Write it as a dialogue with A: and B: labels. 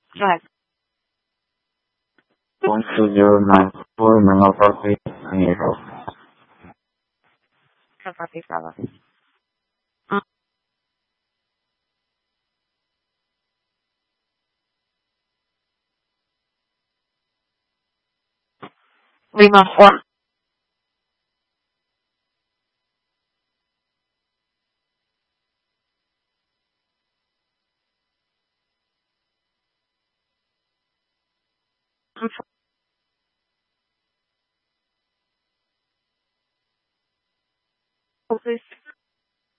A: Right.
B: 1209 for Manapati Nero.
A: Kapatid brother. Lima 4. Please.